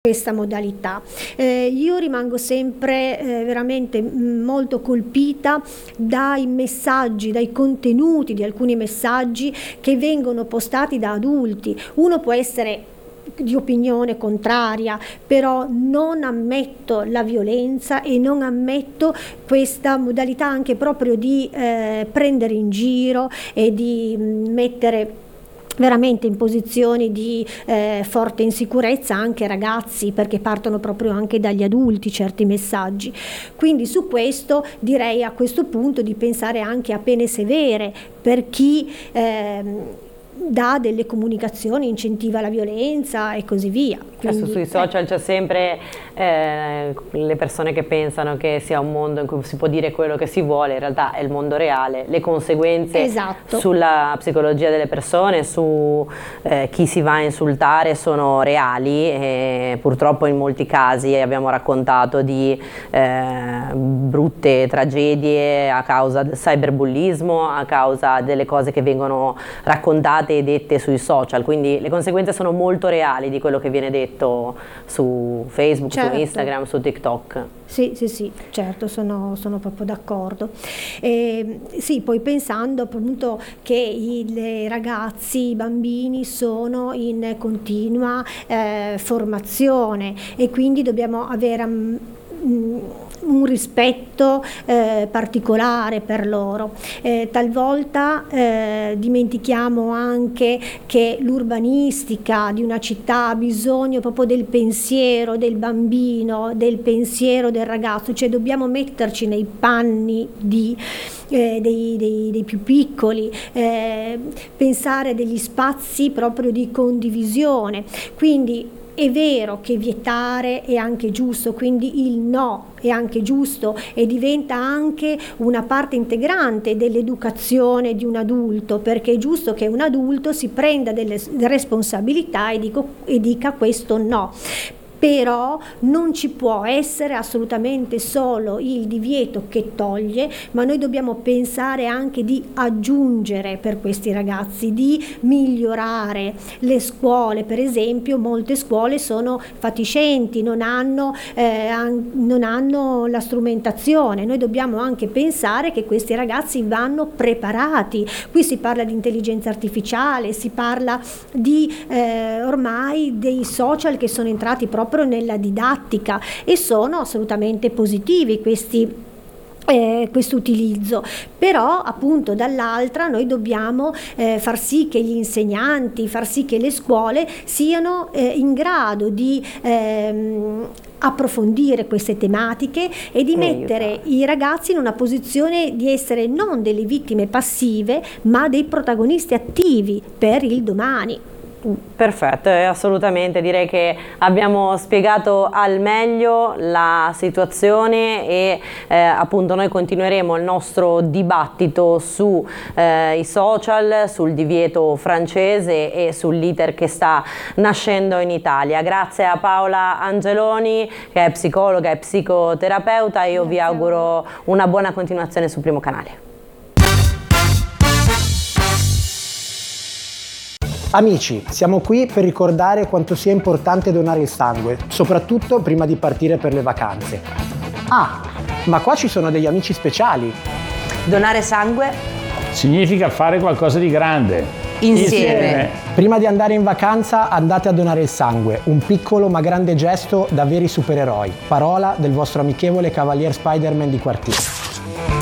questa modalità. Io rimango sempre veramente molto colpita dai messaggi, dai contenuti di alcuni messaggi che vengono postati da adulti. Uno può essere di opinione contraria, però non ammetto la violenza e non ammetto questa modalità anche proprio di prendere in giro e di mettere veramente in posizioni di forte insicurezza anche ragazzi, perché partono proprio anche dagli adulti certi messaggi. Quindi su questo direi a questo punto di pensare anche a pene severe per chi dà delle comunicazioni, incentiva la violenza e così via. Quindi, sui social c'è sempre le persone che pensano che sia un mondo in cui si può dire quello che si vuole, in realtà è il mondo reale, le conseguenze sulla psicologia delle persone, su chi si va a insultare sono reali e purtroppo in molti casi abbiamo raccontato di brutte tragedie a causa del cyberbullismo, a causa delle cose che vengono raccontate e dette sui social, quindi le conseguenze sono molto reali di quello che viene detto su Facebook, su Instagram, su TikTok. Sì, certo, sono proprio d'accordo. Sì, poi pensando appunto che i ragazzi, i bambini sono in continua formazione e quindi dobbiamo avere un rispetto particolare per loro. Talvolta dimentichiamo anche che l'urbanistica di una città ha bisogno proprio del pensiero del bambino, del pensiero del ragazzo, cioè dobbiamo metterci nei panni dei più piccoli, pensare a degli spazi proprio di condivisione. Quindi è vero che vietare è anche giusto, quindi il no è anche giusto e diventa anche una parte integrante dell'educazione di un adulto, perché è giusto che un adulto si prenda delle responsabilità e dica questo no. Però non ci può essere assolutamente solo il divieto che toglie, ma noi dobbiamo pensare anche di aggiungere per questi ragazzi, di migliorare le scuole. Per esempio, molte scuole sono fatiscenti, non hanno la strumentazione. Noi dobbiamo anche pensare che questi ragazzi vanno preparati. Qui si parla di intelligenza artificiale, si parla di ormai dei social che sono entrati proprio nella didattica e sono assolutamente positivi questo utilizzo, però appunto dall'altra noi dobbiamo far sì che gli insegnanti, far sì che le scuole siano in grado di approfondire queste tematiche e di mettere i ragazzi in una posizione di essere non delle vittime passive ma dei protagonisti attivi per il domani. Perfetto, assolutamente, direi che abbiamo spiegato al meglio la situazione e appunto noi continueremo il nostro dibattito su i social, sul divieto francese e sull'iter che sta nascendo in Italia. Grazie a Paola Angeloni che è psicologa e psicoterapeuta, io vi auguro una buona continuazione sul Primo Canale. Amici, siamo qui per ricordare quanto sia importante donare il sangue, soprattutto prima di partire per le vacanze. Ah, ma qua ci sono degli amici speciali. Donare sangue significa fare qualcosa di grande. Insieme. Prima di andare in vacanza andate a donare il sangue, un piccolo ma grande gesto da veri supereroi. Parola del vostro amichevole Cavalier Spider-Man di quartiere.